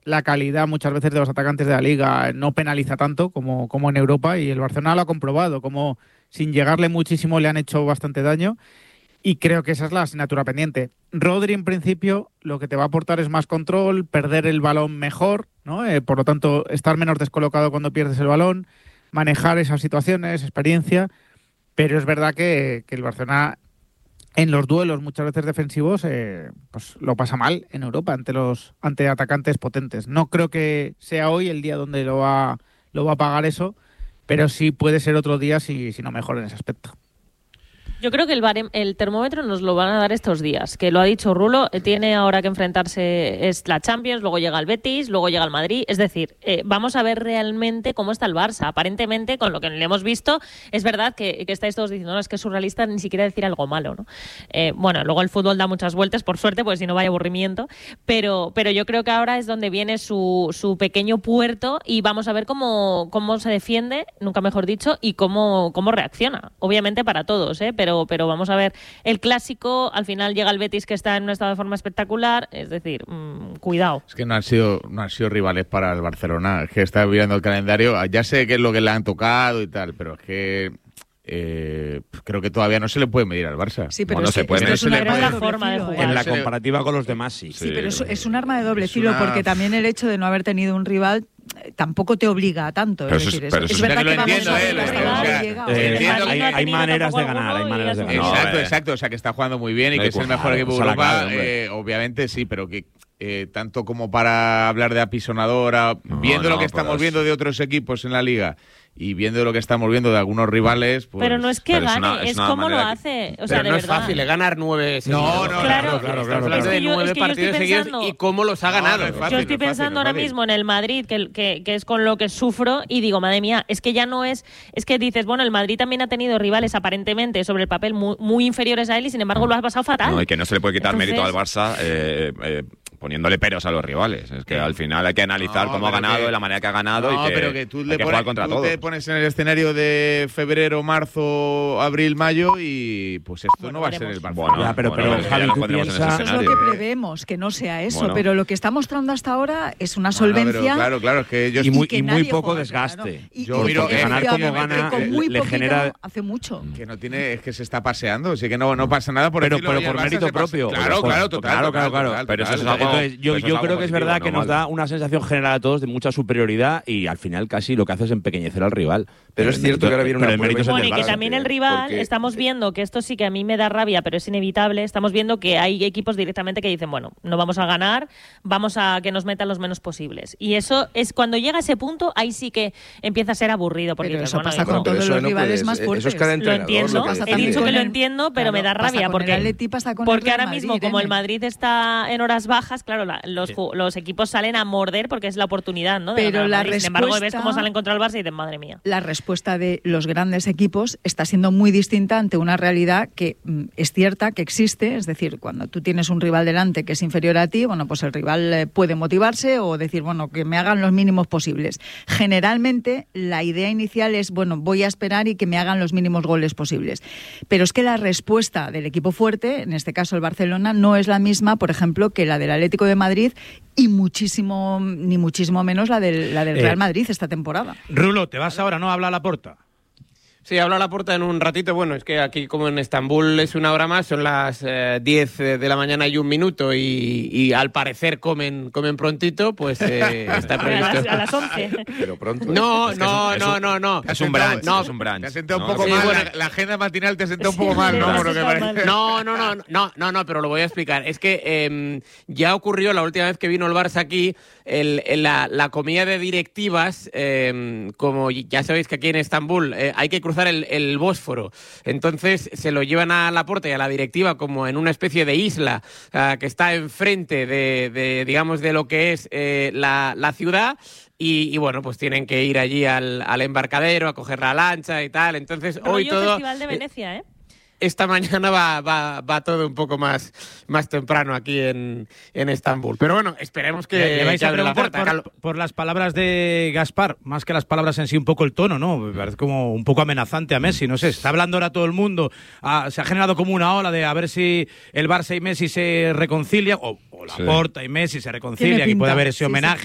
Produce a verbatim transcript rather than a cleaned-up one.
la calidad muchas veces de los atacantes de la Liga no penaliza tanto como, como en Europa, y el Barcelona lo ha comprobado, como sin llegarle muchísimo le han hecho bastante daño, y creo que esa es la asignatura pendiente. Rodri, en principio, lo que te va a aportar es más control, perder el balón mejor, ¿no? Eh, por lo tanto, estar menos descolocado cuando pierdes el balón, manejar esas situaciones, experiencia, pero es verdad que, que el Barcelona en los duelos muchas veces defensivos eh, pues lo pasa mal en Europa ante los ante atacantes potentes. No creo que sea hoy el día donde lo va, lo va a pagar eso, pero sí puede ser otro día si, si no mejora en ese aspecto. Yo creo que el, barem, el termómetro nos lo van a dar estos días, que lo ha dicho Rulo, eh, tiene ahora que enfrentarse, es la Champions, luego llega el Betis, luego llega el Madrid, es decir, eh, vamos a ver realmente cómo está el Barça. Aparentemente, con lo que le hemos visto, es verdad que, que estáis todos diciendo, no, es que es surrealista ni siquiera decir algo malo, ¿no? Eh, bueno, luego el fútbol da muchas vueltas, por suerte, porque si no vaya aburrimiento, pero, pero yo creo que ahora es donde viene su, su pequeño puerto y vamos a ver cómo, cómo se defiende, nunca mejor dicho, y cómo, cómo reacciona. Obviamente para todos, ¿eh? Pero Pero, pero vamos a ver, el clásico, al final llega el Betis que está en un estado de forma espectacular, es decir, mmm, cuidado. Es que no han sido no han sido rivales para el Barcelona, es que está mirando el calendario, ya sé qué es lo que le han tocado y tal, pero es que eh, creo que todavía no se le puede medir al Barça. Sí, pero bueno, es, se puede, es una puede, forma de jugar. En la comparativa con los demás, sí. Sí, sí, pero es, es un arma de doble es filo, una... porque también el hecho de no haber tenido un rival tampoco te obliga a tanto. Pero es decir, es, pero es, es, es verdad que que vamos entiendo, a eh, ver hasta o sea, dónde llega. eh, El Madrid hay, no ha hay tenido maneras de tampoco ganar, hay alguno maneras de y ganar. ha sido- Exacto, No, eh. exacto, o sea que está jugando muy bien y No, que es el pues, mejor equipo de se la Europa, cae, hombre. eh, obviamente sí, pero que eh, tanto como para hablar de apisonadora, No, viendo no, lo que estamos pues... viendo de otros equipos en la Liga y viendo lo que estamos viendo de algunos rivales, pues... Pero no es que pero es gane, una- es es, una como lo manera hace. O Pero sea, de no verdad. es fácil, es ganar nueve seguidos. No, no, Claro, claro, claro, Estamos claro. hablando de Es que yo- nueve es que yo partidos estoy seguidos pensando- y cómo los ha No, ganado. no es fácil. Yo estoy no es fácil, pensando no es ahora fácil. mismo en el Madrid, que, que, que es con lo que sufro, y digo, madre mía, es que ya no es... Es que dices, bueno, el Madrid también ha tenido rivales aparentemente sobre el papel muy, muy inferiores a él y sin embargo lo has pasado fatal. No, y que no se le puede quitar Entonces... mérito al Barça eh, eh, poniéndole peros a los rivales. Es que al final hay que analizar No, cómo ha pero ganado, que- de la manera que ha ganado No, y que, pero que tú, hay le que pones, jugar contra tú todos. te pones en el escenario de febrero, marzo, abril, mayo y pues esto Bueno, no va a veremos. ser el Barça. Bueno, Ya, pero- bueno, pero, es que Javi, ya nos tú pondremos en ese piensas- Eso es lo escenario. que prevemos, que no sea eso, Bueno. pero lo que está mostrando hasta ahora es una Bueno, solvencia. pero claro, claro, es que yo Y muy, que y muy nadie poco juega, desgaste. claro. Y- Yo y miro que que ganar como efectivamente, gana, con muy le poquito genera- hace mucho. que no tiene, es que se está paseando, así que no, no pasa nada por pero decirlo, pero oye, por el Barça mérito se pasa- propio. Claro, Por- claro, total, claro, total, claro, claro. total, Pero eso total. es algo- Entonces, yo, eso es yo algo creo que es positivo, verdad no que nos malo. da una sensación general a todos de mucha superioridad y al final casi lo que hace es empequeñecer al rival. Pero es cierto que ahora viene pero una el mérito es el Bueno, del y que Barça. también el rival, porque- estamos viendo que esto sí que a mí me da rabia, pero es inevitable, estamos viendo que hay equipos directamente que dicen, bueno, no vamos a ganar, vamos a que nos metan los menos posibles. Y eso es cuando llega a ese punto, ahí sí que empieza a ser aburrido. Porque Pero dices, eso bueno, pasa hijo, con pero todos eso los no rivales puedes- más eso fuertes. es cada lo entrenador entiendo, lo que Pasa he también dicho con que lo el- entiendo, pero me da claro, pasa rabia con porque, el Atleti, pasa con el porque Real ahora Madrid, mismo, como el Irene. Madrid está en horas bajas, claro, la- los, ju- los equipos salen a morder porque es la oportunidad, ¿no? de Pero ganar al la Madrid. Sin embargo, ves respuesta- cómo salen contra el Barça y dices, madre mía. La respuesta de los grandes equipos está siendo muy distinta ante una realidad que mm, es cierta, que existe. Es decir, cuando tú tienes un rival delante que es inferior a ti, bueno, pues el rival eh, puede motivarse o decir, bueno, que me hagan los mínimos posibles. Generalmente la idea inicial es, bueno, voy a esperar y que me hagan los mínimos goles posibles. Pero es que la respuesta del equipo fuerte, en este caso el Barcelona, no es la misma, por ejemplo, que la del Atlético de Madrid y muchísimo, ni muchísimo menos la del, la del Eh, Real Madrid esta temporada. Rulo, te vas ahora, ¿no? Habla a la puerta. Sí, habla la puerta en un ratito. Bueno, es que aquí como en Estambul es una hora más, son las eh, diez de la mañana y un minuto y, y al parecer comen comen prontito, pues eh, está A previsto. las, a las once. Pero pronto. No, Es que no, es un- no, es no, un- no. Es un brunch, No, es un brunch. Te ha sentado un ¿no? poco Sí, mal, bueno. la, la agenda matinal te ha sentado un poco Sí, mal, ¿no? sí, Por lo que sí, parece. mal. No, no, no, no, no, no, pero lo voy a explicar. Es que eh, ya ocurrió la última vez que vino el Barça aquí, el, el- la, la comida de directivas, eh, como ya sabéis que aquí en Estambul eh, hay que cruzar el, el Bósforo. Entonces se lo llevan a Laporta y a la directiva como en una especie de isla uh, que está enfrente de, de, digamos, de lo que es eh, la, la ciudad. Y, y bueno, pues tienen que ir allí al, al embarcadero a coger la lancha y tal. Entonces hoy Rollo todo... Festival de Venecia, ¿eh? Esta mañana va, va, va todo un poco más, más temprano aquí en, en Estambul. Pero bueno, esperemos que, Le, le vais que a abra la preguntar puerta. por, por las palabras de Gaspar, más que las palabras en sí, un poco el tono, ¿no? Me parece como un poco amenazante a Messi, no sé, está hablando ahora todo el mundo, ah, se ha generado como una ola de a ver si el Barça y Messi se reconcilian, o, o Laporta y Messi se reconcilian y pinta, puede haber ese sí, sí. homenaje.